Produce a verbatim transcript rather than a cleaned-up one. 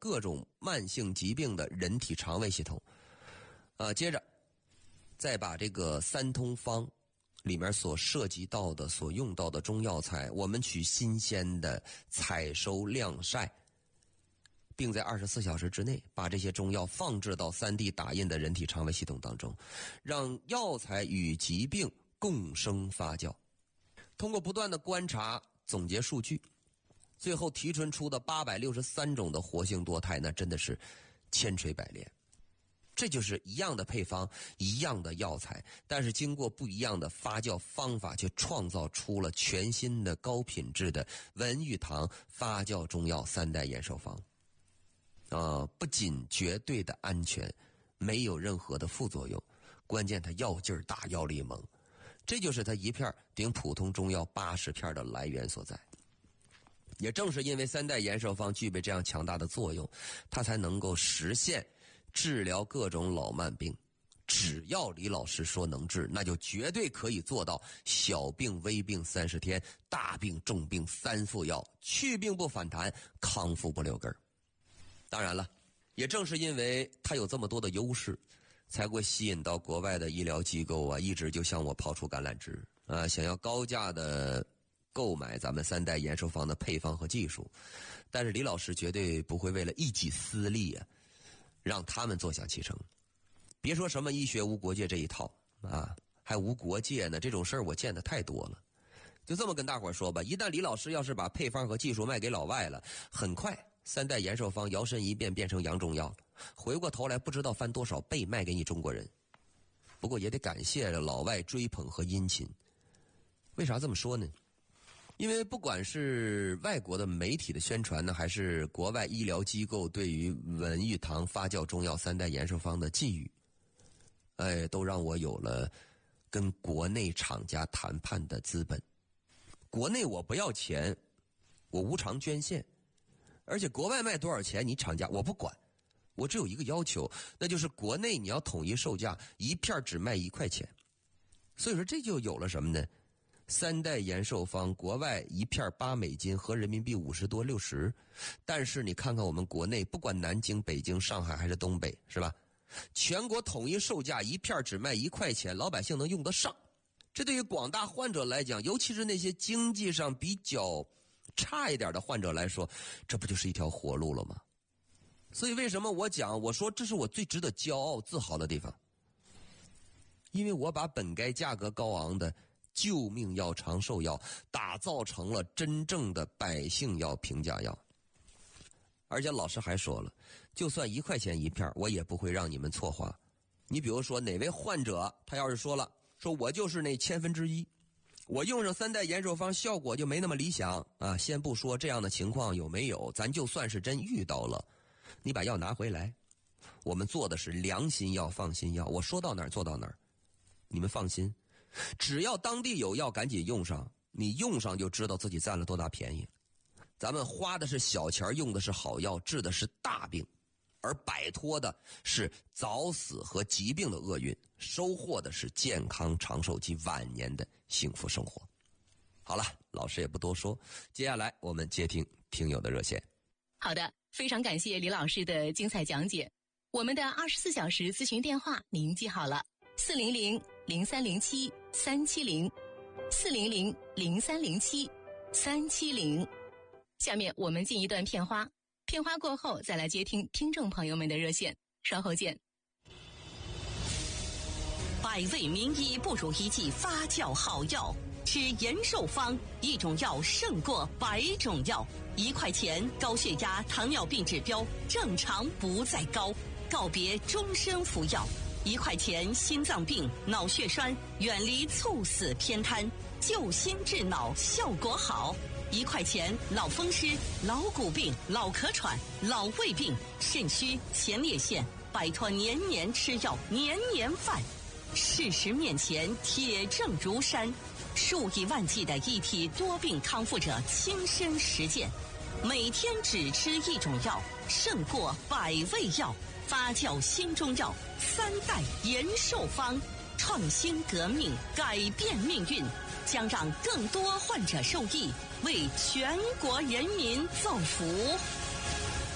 各种慢性疾病的人体肠胃系统。啊，接着再把这个三通方里面所涉及到的、所用到的中药材，我们取新鲜的采收晾晒，并在二十四小时之内把这些中药放置到 三 D 打印的人体肠胃系统当中，让药材与疾病共生发酵。通过不断的观察总结数据，最后提纯出的八百六十三种的活性多肽，那真的是千锤百炼。这就是一样的配方，一样的药材，但是经过不一样的发酵方法，却创造出了全新的高品质的文玉堂发酵中药三代延寿方。啊，不仅绝对的安全，没有任何的副作用，关键它药劲儿大，药力猛，这就是它一片顶普通中药八十片的来源所在。也正是因为三代延寿方具备这样强大的作用，它才能够实现治疗各种老慢病。只要李老师说能治，那就绝对可以做到小病微病三十天，大病重病三副药，去病不反弹，康复不留根儿。当然了，也正是因为它有这么多的优势，才会吸引到国外的医疗机构啊，一直就向我抛出橄榄枝啊，想要高价的购买咱们三代延寿方的配方和技术。但是李老师绝对不会为了一己私利啊，让他们坐享其成。别说什么医学无国界这一套啊，还无国界呢，这种事儿我见得太多了。就这么跟大伙儿说吧，一旦李老师要是把配方和技术卖给老外了，很快三代延寿方摇身一变变成洋中药，回过头来不知道翻多少倍卖给你中国人。不过也得感谢老外追捧和殷勤。为啥这么说呢？因为不管是外国的媒体的宣传呢，还是国外医疗机构对于文玉堂发酵中药三代延寿方的寄予，哎，都让我有了跟国内厂家谈判的资本。国内我不要钱，我无偿捐献，而且国外卖多少钱你厂家我不管，我只有一个要求，那就是国内你要统一售价，一片只卖一块钱。所以说这就有了什么呢？三代延寿方国外一片八美金，合人民币五十多六十，但是你看看我们国内，不管南京、北京、上海还是东北，是吧？全国统一售价一片只卖一块钱，老百姓能用得上。这对于广大患者来讲，尤其是那些经济上比较差一点的患者来说，这不就是一条活路了吗？所以为什么我讲，我说这是我最值得骄傲自豪的地方，因为我把本该价格高昂的救命药、长寿药打造成了真正的百姓药、平价药。而且老师还说了，就算一块钱一片，我也不会让你们错花。你比如说哪位患者他要是说了，说我就是那千分之一，我用上三代延寿方效果就没那么理想啊，先不说这样的情况有没有，咱就算是真遇到了，你把药拿回来，我们做的是良心药、放心药，我说到哪儿做到哪儿，你们放心，只要当地有药赶紧用上，你用上就知道自己占了多大便宜。咱们花的是小钱，用的是好药，治的是大病，而摆脱的是早死和疾病的厄运，收获的是健康长寿及晚年的幸福生活。好了，老师也不多说，接下来我们接听听友的热线。 好的，非常感谢李老师的精彩讲解。我们的二十四小时咨询电话您记好了，四零零零三零七三七零，四零零零三零七三七零。下面我们进一段片花，片花过后再来接听听众朋友们的热线，稍后见。 百味名医不如一剂发酵好药，吃延寿方，一种药胜过百种药。一块钱，高血压、糖尿病指标正常不再高，告别终身服药。一块钱，心脏病、脑血栓远离猝死偏瘫，救心治脑效果好。一块钱，老风湿、老骨病、老咳喘、老胃病、肾虚、前列腺，摆脱年年吃药、年年犯。事实面前，铁证如山，数以万计的一体多病康复者亲身实践，每天只吃一种药，胜过百味药。发酵新中药三代延寿方，创新革命，改变命运，将让更多患者受益，为全国人民造福。